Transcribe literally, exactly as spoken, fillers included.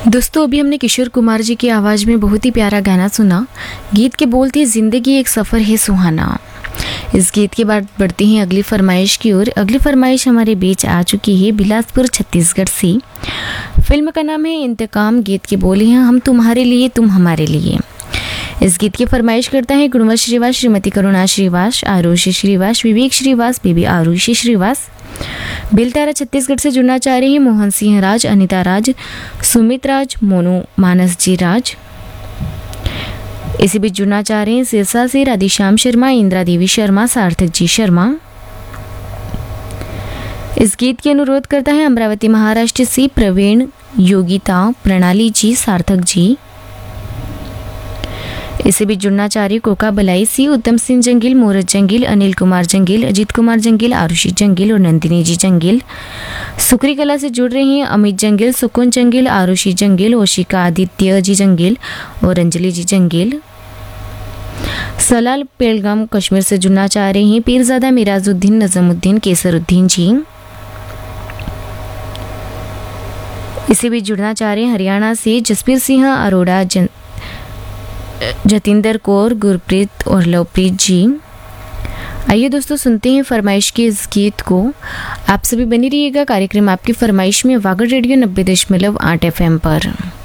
दोस्तों अभी हमने किशोर कुमार जी की आवाज़ में बहुत ही प्यारा गाना सुना। गीत के बोल थे, जिंदगी एक सफ़र है सुहाना। इस गीत के बाद बढ़ते हैं अगली फरमाइश की ओर। अगली फरमाइश हमारे बीच आ चुकी है बिलासपुर छत्तीसगढ़ से। फिल्म का नाम है इंतकाम। गीत के बोले हैं, हम तुम्हारे लिए तुम हमारे लिए। इस गीत की फरमाइश करता है गुणवंत श्रीवास, श्रीमती करुणा श्रीवास, आरुषि श्रीवास, विवेक श्रीवास, बेबी आरुषि श्रीवास। बेलतारा छत्तीसगढ़ से जुड़ना चाह रहे हैं मोहन सिंह राज, अनिता राज, सुमित राज, मोनू मानस जी राज। इसी बीच जुड़ना चाह रहे हैं सिरसा से राधेश्याम शर्मा, इंदिरा देवी शर्मा, सार्थक जी शर्मा। इस गीत की अनुरोध करता है अमरावती महाराष्ट्र से प्रवीण, योगिता, प्रणाली जी, सार्थक जी। इसे भी जुड़ना चाह रही कोका बलाई सी, उत्तम सिंह जंगिल, मूरत जंगिल, अनिल कुमार जंगिल, अजीत कुमार जंगिल, आरुषि जंगिल और नंदिनी जी जंगिल। सुकरी कला से जुड़ रहे हैं अमित जंगिल, सुकुन जंगिल, आरुषि जंगिल, ओशिका आदित्य जी जंगिल और अंजलि जी जंगिल। सलाल पेलगाम कश्मीर से जुड़ना चाह रहे हैं पीरजादा मिराजुद्दीन, नजमुद्दीन, केसरुद्दीन जी। इसे भी जुड़ना चाह रहे हैं हरियाणा से जसबीर सिंह अरोड़ा, जन जतिंदर कौर, गुरप्रीत और लवप्रीत जी। आइए दोस्तों सुनते हैं फरमाइश के इस गीत को। आप सभी बनी रहिएगा कार्यक्रम आपकी फरमाइश में वागड़ रेडियो नब्बे दशमलव आठ एफ एम पर।